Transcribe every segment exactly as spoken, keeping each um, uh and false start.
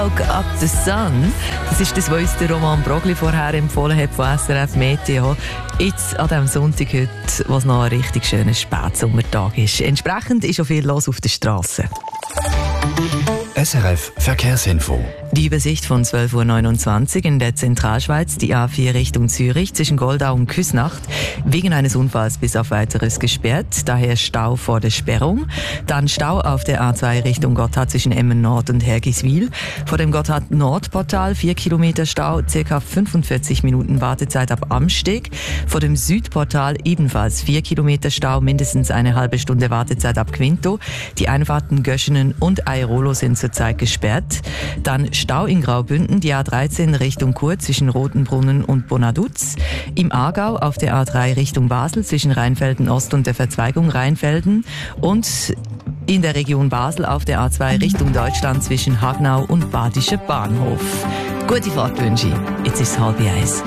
Look up the sun. Das ist das, was uns der Roman Brogli vorher empfohlen hat von S R F Meteo. Jetzt an diesem Sonntag heute, was noch ein richtig schöner Spätsommertag ist. Entsprechend ist auch viel los auf der Straße. S R F Verkehrsinfo. Die Übersicht von zwölf Uhr neunundzwanzig in der Zentralschweiz, die A vier Richtung Zürich zwischen Goldau und Küsnacht, wegen eines Unfalls bis auf Weiteres gesperrt, daher Stau vor der Sperrung. Dann Stau auf der A zwei Richtung Gotthard zwischen Emmen Nord und Hergiswil. Vor dem Gotthard Nordportal vier Kilometer Stau, ca. fünfundvierzig Minuten Wartezeit ab Amsteg. Vor dem Südportal ebenfalls vier Kilometer Stau, mindestens eine halbe Stunde Wartezeit ab Quinto. Die Einfahrten Göschenen und Airolo sind zurzeit gesperrt. Dann Stau in Graubünden, die A dreizehn Richtung Chur zwischen Rotenbrunnen und Bonaduz. Im Aargau auf der A drei Richtung Basel zwischen Rheinfelden Ost und der Verzweigung Rheinfelden. Und in der Region Basel auf der A zwei Richtung Deutschland zwischen Hagnau und Badischer Bahnhof. Gute Fahrt wünsche ich. Jetzt ist es halb eins.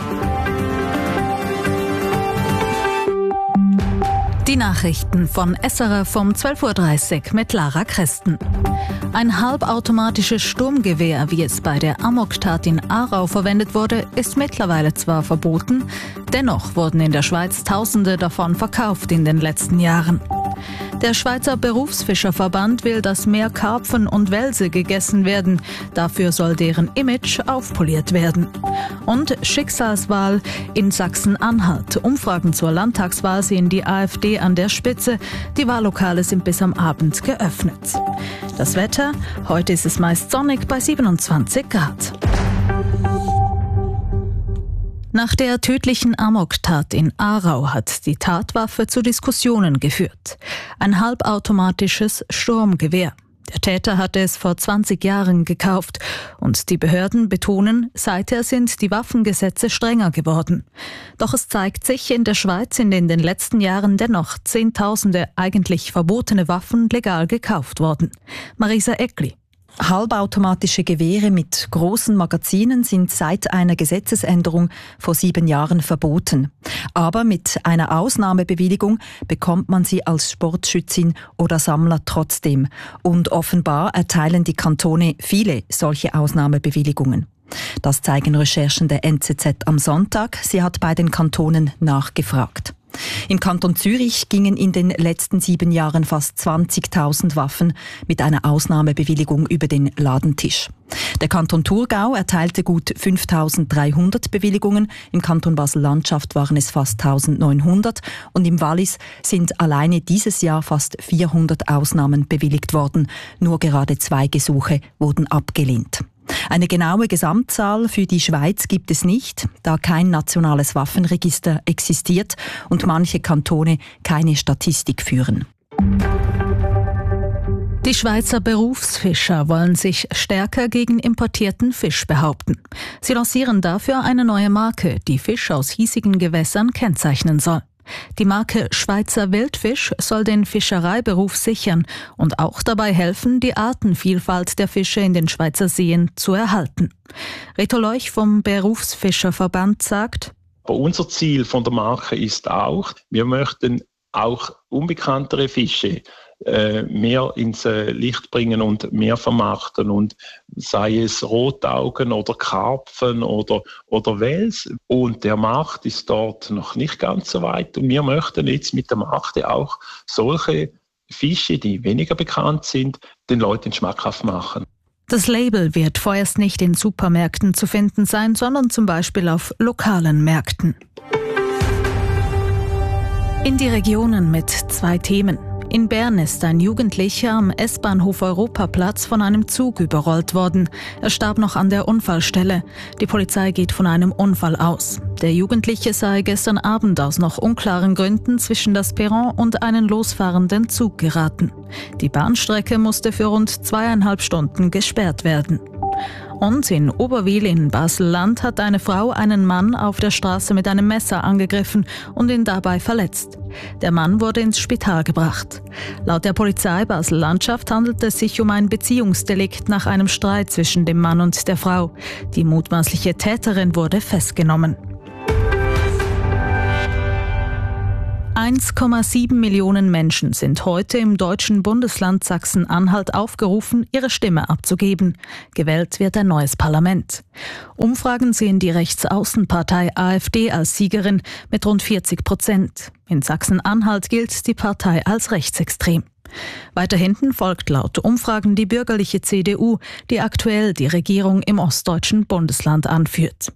Die Nachrichten von S R F um zwölf Uhr dreißig mit Lara Christen. Ein halbautomatisches Sturmgewehr, wie es bei der Amoktat in Aarau verwendet wurde, ist mittlerweile zwar verboten, dennoch wurden in der Schweiz Tausende davon verkauft in den letzten Jahren. Der Schweizer Berufsfischerverband will, dass mehr Karpfen und Welse gegessen werden. Dafür soll deren Image aufpoliert werden. Und Schicksalswahl in Sachsen-Anhalt. Umfragen zur Landtagswahl sehen die AfD an der Spitze. Die Wahllokale sind bis am Abend geöffnet. Das Wetter: Heute ist es meist sonnig bei siebenundzwanzig Grad. Nach der tödlichen Amoktat in Aarau hat die Tatwaffe zu Diskussionen geführt. Ein halbautomatisches Sturmgewehr. Der Täter hatte es vor zwanzig Jahren gekauft und die Behörden betonen, seither sind die Waffengesetze strenger geworden. Doch es zeigt sich, in der Schweiz sind in den letzten Jahren dennoch Zehntausende eigentlich verbotene Waffen legal gekauft worden. Marisa Eckli. Halbautomatische Gewehre mit großen Magazinen sind seit einer Gesetzesänderung vor sieben Jahren verboten. Aber mit einer Ausnahmebewilligung bekommt man sie als Sportschützin oder Sammler trotzdem. Und offenbar erteilen die Kantone viele solche Ausnahmebewilligungen. Das zeigen Recherchen der N Z Z am Sonntag. Sie hat bei den Kantonen nachgefragt. Im Kanton Zürich gingen in den letzten sieben Jahren fast zwanzigtausend Waffen mit einer Ausnahmebewilligung über den Ladentisch. Der Kanton Thurgau erteilte gut fünftausenddreihundert Bewilligungen, im Kanton Basel-Landschaft waren es fast eintausendneunhundert und im Wallis sind alleine dieses Jahr fast vierhundert Ausnahmen bewilligt worden. Nur gerade zwei Gesuche wurden abgelehnt. Eine genaue Gesamtzahl für die Schweiz gibt es nicht, da kein nationales Waffenregister existiert und manche Kantone keine Statistik führen. Die Schweizer Berufsfischer wollen sich stärker gegen importierten Fisch behaupten. Sie lancieren dafür eine neue Marke, die Fisch aus hiesigen Gewässern kennzeichnen soll. Die Marke Schweizer Wildfisch soll den Fischereiberuf sichern und auch dabei helfen, die Artenvielfalt der Fische in den Schweizer Seen zu erhalten. Reto Leuch vom Berufsfischerverband sagt: Unser Ziel von der Marke ist auch, wir möchten auch unbekanntere Fische mehr ins Licht bringen und mehr vermarkten, und sei es Rotaugen oder Karpfen oder, oder Wels. Und der Markt ist dort noch nicht ganz so weit. Und wir möchten jetzt mit der Marke auch solche Fische, die weniger bekannt sind, den Leuten schmackhaft machen. Das Label wird vorerst nicht in Supermärkten zu finden sein, sondern zum Beispiel auf lokalen Märkten. In die Regionen mit zwei Themen. In Bern ist ein Jugendlicher am S-Bahnhof Europaplatz von einem Zug überrollt worden. Er starb noch an der Unfallstelle. Die Polizei geht von einem Unfall aus. Der Jugendliche sei gestern Abend aus noch unklaren Gründen zwischen das Perron und einen losfahrenden Zug geraten. Die Bahnstrecke musste für rund zweieinhalb Stunden gesperrt werden. Und in Oberwil in Basel-Land hat eine Frau einen Mann auf der Straße mit einem Messer angegriffen und ihn dabei verletzt. Der Mann wurde ins Spital gebracht. Laut der Polizei Basel-Landschaft handelt es sich um ein Beziehungsdelikt nach einem Streit zwischen dem Mann und der Frau. Die mutmaßliche Täterin wurde festgenommen. eins Komma sieben Millionen Menschen sind heute im deutschen Bundesland Sachsen-Anhalt aufgerufen, ihre Stimme abzugeben. Gewählt wird ein neues Parlament. Umfragen sehen die Rechtsaußenpartei AfD als Siegerin mit rund vierzig Prozent. In Sachsen-Anhalt gilt die Partei als rechtsextrem. Weiter hinten folgt laut Umfragen die bürgerliche C D U, die aktuell die Regierung im ostdeutschen Bundesland anführt.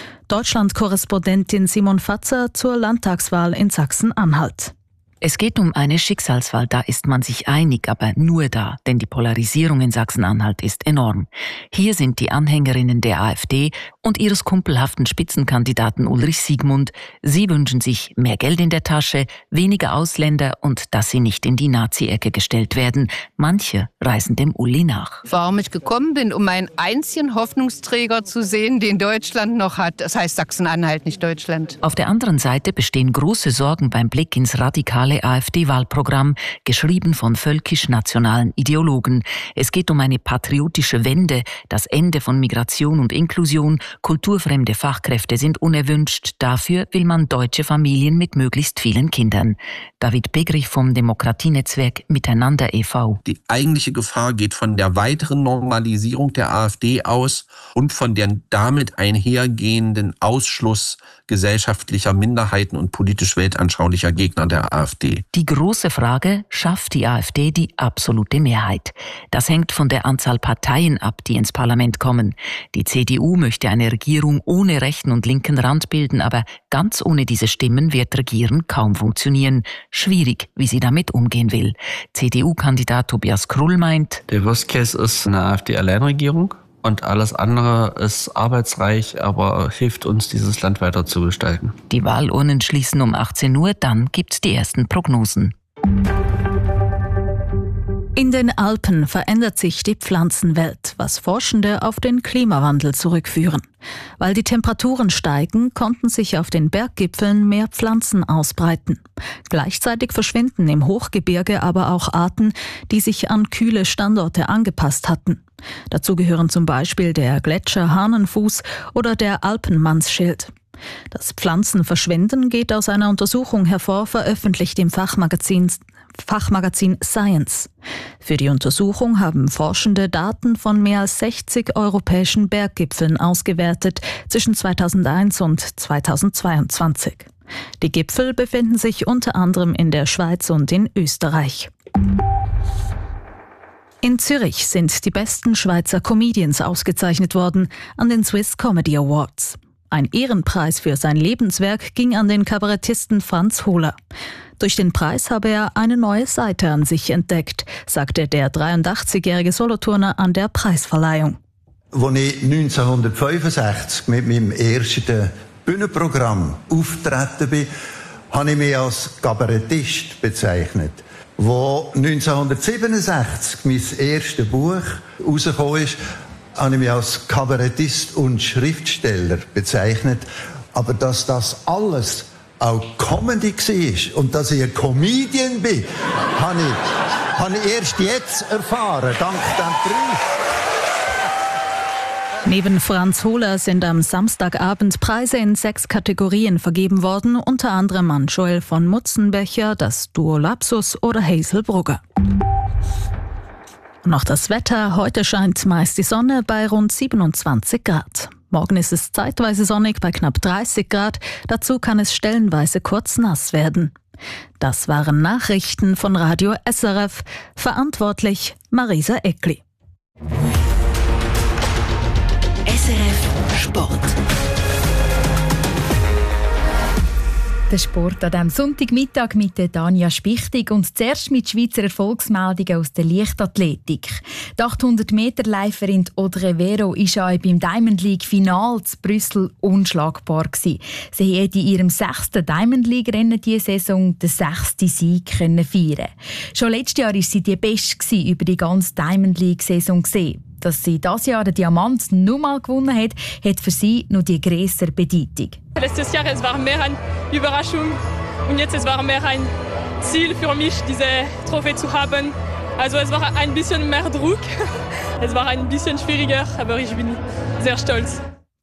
Deutschland-Korrespondentin Simon Fatzer zur Landtagswahl in Sachsen-Anhalt. Es geht um eine Schicksalswahl, da ist man sich einig, aber nur da, denn die Polarisierung in Sachsen-Anhalt ist enorm. Hier sind die Anhängerinnen der AfD und ihres kumpelhaften Spitzenkandidaten Ulrich Siegmund. Sie wünschen sich mehr Geld in der Tasche, weniger Ausländer und dass sie nicht in die Nazi-Ecke gestellt werden. Manche reisen dem Uli nach. Warum ich gekommen bin, um einen einzigen Hoffnungsträger zu sehen, den Deutschland noch hat. Das heißt Sachsen-Anhalt, nicht Deutschland. Auf der anderen Seite bestehen große Sorgen beim Blick ins radikale AfD-Wahlprogramm, geschrieben von völkisch-nationalen Ideologen. Es geht um eine patriotische Wende, das Ende von Migration und Inklusion, kulturfremde Fachkräfte sind unerwünscht, dafür will man deutsche Familien mit möglichst vielen Kindern. David Begrich vom Demokratienetzwerk Miteinander e V Die eigentliche Gefahr geht von der weiteren Normalisierung der AfD aus und von der damit einhergehenden Ausschluss gesellschaftlicher Minderheiten und politisch weltanschaulicher Gegner der AfD. Die große Frage, schafft die AfD die absolute Mehrheit? Das hängt von der Anzahl Parteien ab, die ins Parlament kommen. Die C D U möchte eine Regierung ohne rechten und linken Rand bilden, aber ganz ohne diese Stimmen wird Regieren kaum funktionieren. Schwierig, wie sie damit umgehen will. C D U-Kandidat Tobias Krull meint, der Worst Case ist eine AfD-Alleinregierung. Und alles andere ist arbeitsreich, aber hilft uns, dieses Land weiter zu gestalten. Die Wahlurnen schließen um achtzehn Uhr, dann gibt's die ersten Prognosen. In den Alpen verändert sich die Pflanzenwelt, was Forschende auf den Klimawandel zurückführen. Weil die Temperaturen steigen, konnten sich auf den Berggipfeln mehr Pflanzen ausbreiten. Gleichzeitig verschwinden im Hochgebirge aber auch Arten, die sich an kühle Standorte angepasst hatten. Dazu gehören zum Beispiel der Gletscher Hahnenfuß oder der Alpenmannsschild. Das Pflanzenverschwinden geht aus einer Untersuchung hervor, veröffentlicht im Fachmagazin Fachmagazin Science. Für die Untersuchung haben Forschende Daten von mehr als sechzig europäischen Berggipfeln ausgewertet zwischen zweitausendeins und zweitausendzweiundzwanzig. Die Gipfel befinden sich unter anderem in der Schweiz und in Österreich. In Zürich sind die besten Schweizer Comedians ausgezeichnet worden an den Swiss Comedy Awards. Ein Ehrenpreis für sein Lebenswerk ging an den Kabarettisten Franz Hohler. Durch den Preis habe er eine neue Seite an sich entdeckt, sagte der dreiundachtzigjährige Solothurner an der Preisverleihung. Als ich neunzehnhundertfünfundsechzig mit meinem ersten Bühnenprogramm auftreten bin, habe ich mich als Kabarettist bezeichnet. Als neunzehnhundertsiebenundsechzig mein erstes Buch herausgekommen ist, habe ich mich als Kabarettist und Schriftsteller bezeichnet. Aber dass das alles auch Comedy war und dass ich ein Comedian bin, habe ich, habe ich erst jetzt erfahren, dank dem Preis. Neben Franz Hohler sind am Samstagabend Preise in sechs Kategorien vergeben worden, unter anderem an Joel von Mutzenbecher, das Duo Lapsus oder Hazel Brugger. Noch das Wetter. Heute scheint meist die Sonne bei rund siebenundzwanzig Grad. Morgen ist es zeitweise sonnig bei knapp dreißig Grad. Dazu kann es stellenweise kurz nass werden. Das waren Nachrichten von Radio S R F. Verantwortlich Marisa Eckli. S R F Sport. Der Sport an diesem Sonntagmittag mit der Tanja Spichtig und zuerst mit Schweizer Erfolgsmeldungen aus der Leichtathletik. Die achthundert-Meter-Läuferin Audrey Vero war auch beim Diamond League-Final zu Brüssel unschlagbar gewesen. Sie hat in ihrem sechsten Diamond League-Rennen diese Saison den sechsten Sieg feiern können. Schon letztes Jahr war sie die Beste über die ganze Diamond League-Saison gesehen. Dass sie dieses Jahr den Diamant nochmal gewonnen hat, hat für sie noch die größere Bedeutung. Letztes Jahr es war mehr eine Überraschung und jetzt es war mehr ein Ziel für mich, diese Trophäe zu haben. Also es war ein bisschen mehr Druck, es war ein bisschen schwieriger, aber ich bin sehr stolz.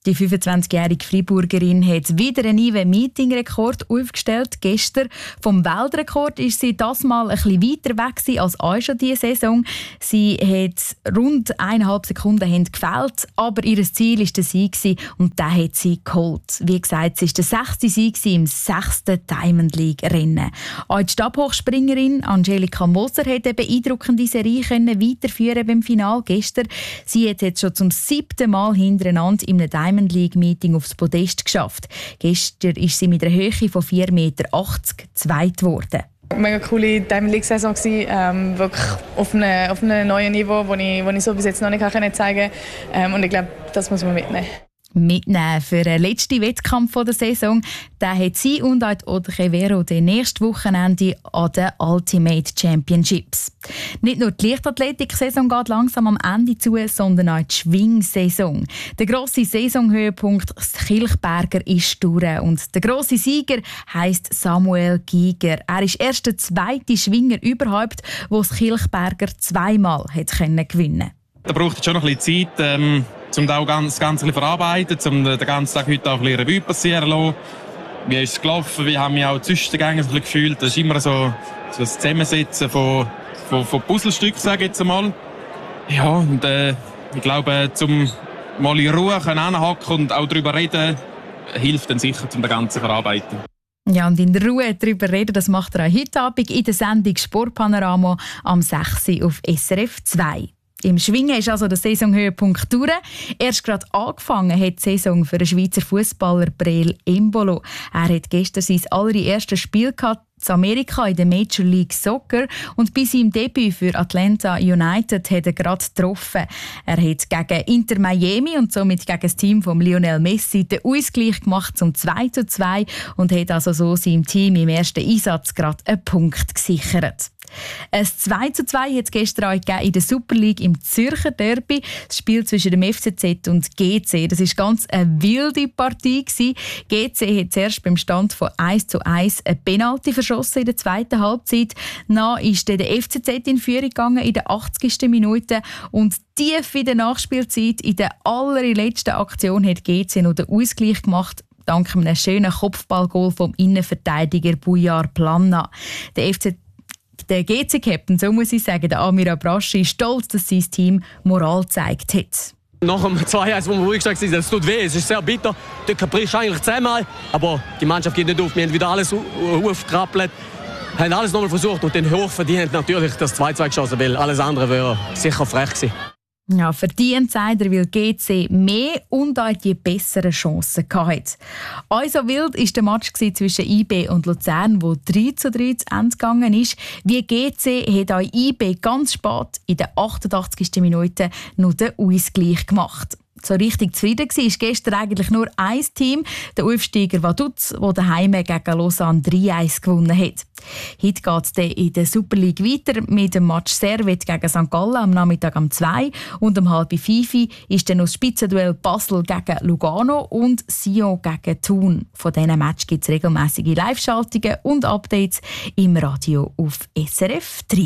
Die fünfundzwanzigjährige Freiburgerin hat wieder einen neuen Meeting-Rekord aufgestellt. Gestern vom Weltrekord ist sie das Mal ein bisschen weiter weg als auch schon diese Saison. Sie hat rund eineinhalb Sekunden gefehlt, aber ihr Ziel war der Sieg und den hat sie geholt. Wie gesagt, sie war der sechste Sieg im sechsten Diamond League-Rennen. Auch die Stabhochspringerin Angelika Moser hat eine beeindruckende Serie weiterführen beim Finale gestern. Sie hat jetzt schon zum siebten Mal hintereinander in einem Diamond League-Meeting aufs Podest geschafft. Gestern ist sie mit einer Höhe von vier Meter achtzig zweit geworden. Mega coole Diamond League-Saison gewesen, ähm, wirklich auf einem, auf einem neuen Niveau, das ich, ich so bis jetzt noch nicht zeigen konnte. Ähm, und ich glaube, das muss man mitnehmen. Mitnehmen für den letzten Wettkampf der Saison. Den hat sie und auch Audrey Vero den nächsten Wochenende an den Ultimate Championships. Nicht nur die Leichtathletik-Saison geht langsam am Ende zu, sondern auch die Schwing-Saison. Der grosse Saisonhöhepunkt, das Kilchberger, ist durch. Und der grosse Sieger heisst Samuel Giger. Er ist erst der zweite Schwinger überhaupt, der das Kilchberger zweimal hat gewinnen konnte. Da braucht es schon noch ein bisschen Zeit, ähm, um das Ganze ein bisschen verarbeiten, um den ganzen Tag heute auch ein bisschen Revue passieren zu lassen. Wie ist es gelaufen? Wie haben wir auch zwischengänge so gefühlt? Das ist immer so, so das Zusammensetzen von, von, von Puzzlestücken, sage ich jetzt einmal. Ja, und äh, ich glaube, zum mal in Ruhe anhaken und auch darüber reden, hilft dann sicher, um das Ganze zu verarbeiten. Ja, und in Ruhe darüber reden, das macht er auch heute Abend in der Sendung Sportpanorama am sechs Uhr auf S R F zwei. Im Schwingen ist also der Saisonhöhepunkt durch. Erst gerade angefangen hat die Saison für den Schweizer Fußballer Breel Embolo. Er hat gestern sein allererstes Spiel gehabt in Amerika in der Major League Soccer und bei seinem Debüt für Atlanta United hat er gerade getroffen. Er hat gegen Inter Miami und somit gegen das Team von Lionel Messi den Ausgleich gemacht zum zwei zu zwei und hat also so seinem Team im ersten Einsatz gerade einen Punkt gesichert. Ein zwei zu zwei hat es gestern auch in der Super League im Zürcher Derby. Das Spiel zwischen dem F C Z und G C. Das war ganz eine wilde Partie. G C hat zuerst beim Stand von eins zu eins eine Penalty verschossen in der zweiten Halbzeit. Dann ist der F C Z in Führung gegangen in der achtzigsten Minute. Und tief in der Nachspielzeit, in der allerletzten Aktion, hat G C noch den Ausgleich gemacht. Dank einem schönen Kopfballgoal vom Innenverteidiger Bujar Planna. Der F C Der G C-Captain, so muss ich sagen, der Amir Abraschi, ist stolz, dass sein Team Moral gezeigt hat. Nach dem zwei eins, wo wir ruhig gesagt haben, es tut weh, es ist sehr bitter. Dort bricht eigentlich zehnmal, aber die Mannschaft geht nicht auf. Wir haben wieder alles aufgerappelt, haben alles nochmal versucht und den hochverdient natürlich das zwei zwei geschossen, weil alles andere wäre sicher frech gewesen. Ja, verdient sei er, weil G C mehr und auch die besseren Chancen hatte. Auch so wild war der Match zwischen I B und Luzern, wo drei zu drei zu Ende gegangen ist. Wie G C hat auch I B ganz spät in der achtundachtzigsten Minute noch den Ausgleich gemacht. So richtig zufrieden war ist gestern eigentlich nur ein Team, der Aufsteiger Vaduz, der daheim gegen Lausanne drei eins gewonnen hat. Heute geht es in der Super League weiter mit dem Match Servet gegen Sankt Gallen am Nachmittag um zwei und um halb fünf ist dann noch das Spitzenduell Basel gegen Lugano und Sion gegen Thun. Von diesen Match gibt es regelmäßige Live-Schaltungen und Updates im Radio auf S R F drei.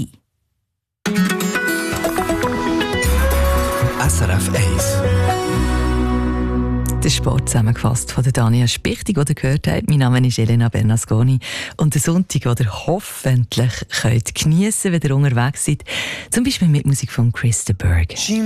S R F eins. Der Sport zusammengefasst von der Dania Spichtig, die ihr gehört habt. Mein Name ist Elena Bernasconi. Und der Sonntag, den ihr hoffentlich könnt geniessen könnt, wenn ihr unterwegs seid. Zum Beispiel mit Musik von Chris de Burgh.